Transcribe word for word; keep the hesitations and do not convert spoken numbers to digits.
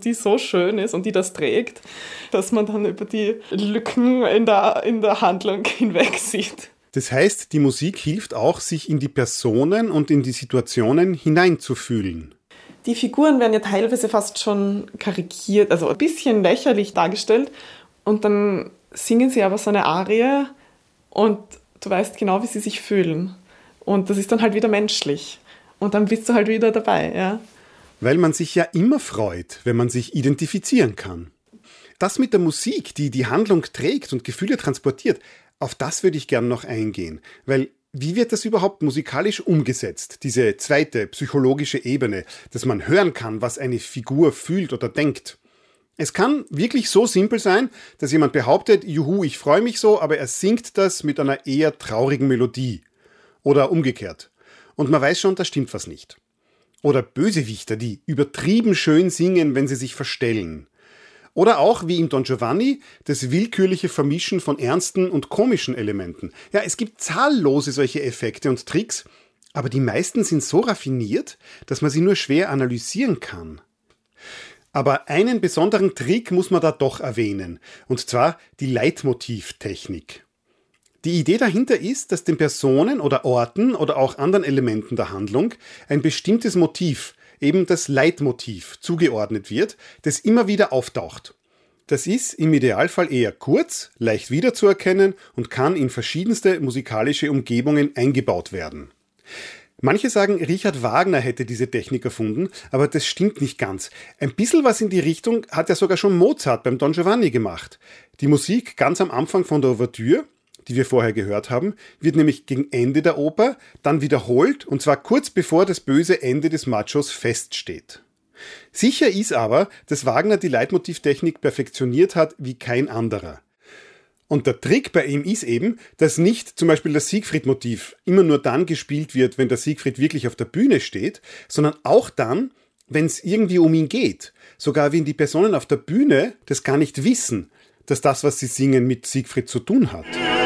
die so schön ist und die das trägt, dass man dann über die Lücken in der, in der Handlung hinweg sieht. Das heißt, die Musik hilft auch, sich in die Personen und in die Situationen hineinzufühlen. Die Figuren werden ja teilweise fast schon karikiert, also ein bisschen lächerlich dargestellt. Und dann singen sie aber so eine Arie und du weißt genau, wie sie sich fühlen. Und das ist dann halt wieder menschlich. Und dann bist du halt wieder dabei, ja. Weil man sich ja immer freut, wenn man sich identifizieren kann. Das mit der Musik, die die Handlung trägt und Gefühle transportiert, auf das würde ich gern noch eingehen. Weil wie wird das überhaupt musikalisch umgesetzt? Diese zweite psychologische Ebene, dass man hören kann, was eine Figur fühlt oder denkt. Es kann wirklich so simpel sein, dass jemand behauptet, juhu, ich freue mich so, aber er singt das mit einer eher traurigen Melodie. Oder umgekehrt. Und man weiß schon, da stimmt was nicht. Oder Bösewichter, die übertrieben schön singen, wenn sie sich verstellen. Oder auch, wie im Don Giovanni, das willkürliche Vermischen von ernsten und komischen Elementen. Ja, es gibt zahllose solche Effekte und Tricks, aber die meisten sind so raffiniert, dass man sie nur schwer analysieren kann. Aber einen besonderen Trick muss man da doch erwähnen, und zwar die Leitmotivtechnik. Die Idee dahinter ist, dass den Personen oder Orten oder auch anderen Elementen der Handlung ein bestimmtes Motiv, eben das Leitmotiv, zugeordnet wird, das immer wieder auftaucht. Das ist im Idealfall eher kurz, leicht wiederzuerkennen und kann in verschiedenste musikalische Umgebungen eingebaut werden. Manche sagen, Richard Wagner hätte diese Technik erfunden, aber das stimmt nicht ganz. Ein bisschen was in die Richtung hat ja sogar schon Mozart beim Don Giovanni gemacht. Die Musik ganz am Anfang von der Ouvertüre, die wir vorher gehört haben, wird nämlich gegen Ende der Oper dann wiederholt, und zwar kurz bevor das böse Ende des Machos feststeht. Sicher ist aber, dass Wagner die Leitmotivtechnik perfektioniert hat wie kein anderer. Und der Trick bei ihm ist eben, dass nicht zum Beispiel das Siegfried-Motiv immer nur dann gespielt wird, wenn der Siegfried wirklich auf der Bühne steht, sondern auch dann, wenn es irgendwie um ihn geht. Sogar wenn die Personen auf der Bühne das gar nicht wissen, dass das, was sie singen, mit Siegfried zu tun hat.